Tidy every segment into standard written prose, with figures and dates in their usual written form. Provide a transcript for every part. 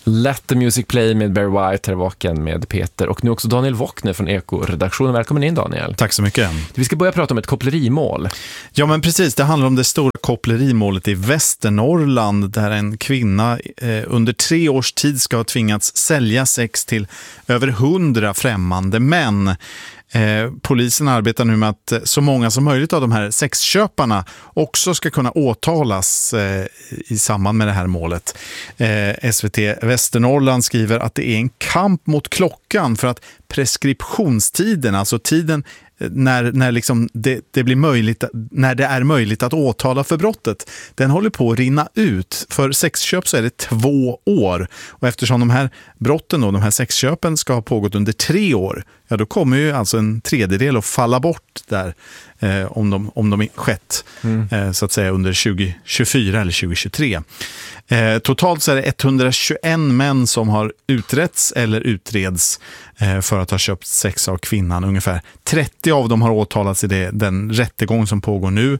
Let the Music Play med Barry White, här vaken med Peter och nu också Daniel Wockner från Eko-redaktionen. Välkommen in, Daniel. Tack så mycket. Vi ska börja prata om ett kopplerimål. Ja, men precis. Det handlar om det stora kopplerimålet i Västernorrland där en kvinna under 3 års tid ska ha tvingats sälja sex till över 100 främmande män. Polisen arbetar nu med att så många som möjligt av de här sexköparna också ska kunna åtalas i samband med det här målet. SVT Västernorrland skriver att det är en kamp mot klockan för att preskriptionstiden, alltså tiden när liksom det blir möjligt, när det är möjligt att åtala för brottet, den håller på att rinna ut. För sexköp så är det 2 år. Och eftersom de här brotten då, de här sexköpen ska ha pågått under 3 år, ja då kommer ju alltså en tredjedel att falla bort där om de skett så att säga under 2024 eller 2023. Totalt så är det 121 män som har utretts eller utreds för att ha köpt sex av kvinnan. Ungefär 30 av dem har åtalats i den rättegång som pågår nu,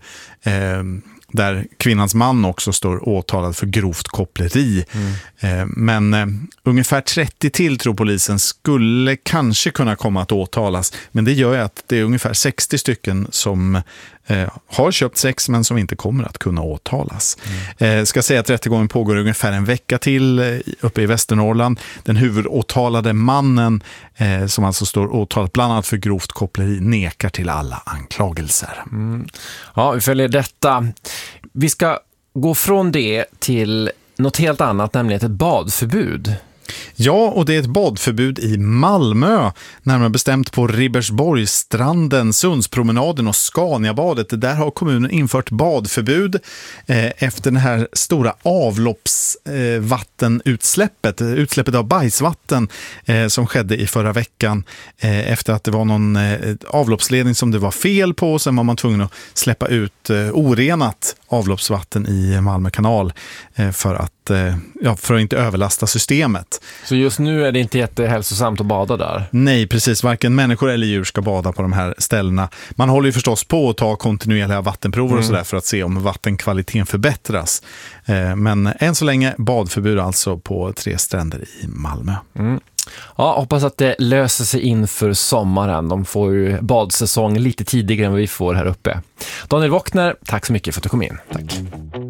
där kvinnans man också står åtalad för grovt koppleri. Men ungefär 30 till, tror polisen, skulle kanske kunna komma att åtalas. Men det gör ju att det är ungefär 60 stycken som har köpt sex men som inte kommer att kunna åtalas. Ska säga att rättegången pågår ungefär en vecka till uppe i Västernorrland. Den huvudåtalade mannen som alltså står åtalat bland annat för grovt koppleri nekar till alla anklagelser. Ja, vi följer detta. Vi ska gå från det till något helt annat, nämligen ett badförbud. Ja, och det är ett badförbud i Malmö, närmare bestämt på Ribersborgsstranden, Sundspromenaden och Scaniabadet. Där har kommunen infört badförbud efter den här stora avloppsvattenutsläppet, utsläppet av bajsvatten som skedde i förra veckan efter att det var någon avloppsledning som det var fel på. Sen var man tvungen att släppa ut orenat avloppsvatten i Malmö kanal för att inte överlasta systemet. Så just nu är det inte jättehälsosamt att bada där? Nej, precis. Varken människor eller djur ska bada på de här ställena. Man håller ju förstås på att ta kontinuerliga vattenprover och sådär för att se om vattenkvaliteten förbättras. Men än så länge badförbud alltså på 3 stränder i Malmö. Ja, hoppas att det löser sig inför sommaren. De får ju badsäsong lite tidigare än vad vi får här uppe. Daniel Wockner, tack så mycket för att du kom in. Tack.